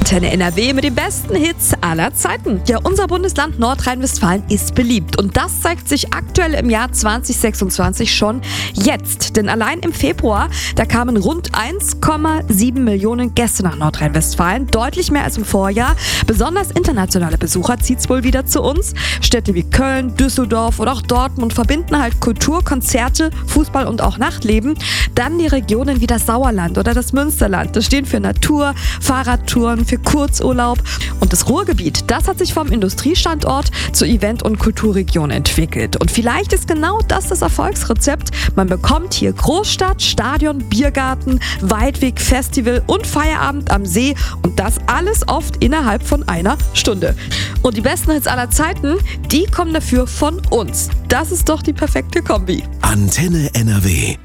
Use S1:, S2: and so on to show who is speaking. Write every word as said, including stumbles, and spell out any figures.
S1: Antenne N R W mit den besten Hits aller Zeiten. Ja, unser Bundesland Nordrhein-Westfalen ist beliebt und das zeigt sich aktuell im Jahr zwanzig sechsundzwanzig schon jetzt. Denn allein im Februar, da kamen rund eins Komma sieben Millionen Gäste nach Nordrhein-Westfalen, deutlich mehr als im Vorjahr. Besonders internationale Besucher zieht's wohl wieder zu uns. Städte wie Köln, Düsseldorf oder auch Dortmund verbinden halt Kultur, Konzerte, Fußball und auch Nachtleben. Dann die Regionen wie das Sauerland oder das Münsterland. Das stehen für Natur, Fahrradtouren, für Kurzurlaub. Und das Ruhrgebiet, das hat sich vom Industriestandort zur Event- und Kulturregion entwickelt. Und vielleicht ist genau das das Erfolgsrezept. Man bekommt hier Großstadt, Stadion, Biergarten, Weitweg, Festival und Feierabend am See. Und das alles oft innerhalb von einer Stunde. Und die besten Hits aller Zeiten, die kommen dafür von uns. Das ist doch die perfekte Kombi.
S2: Antenne N R W.